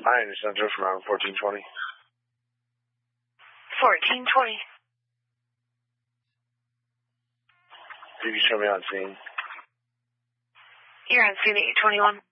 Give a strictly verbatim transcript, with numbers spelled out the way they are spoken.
Hi, New Center from around fourteen twenty. fourteen twenty. Did you show me on scene? You're on scene at eight twenty-one.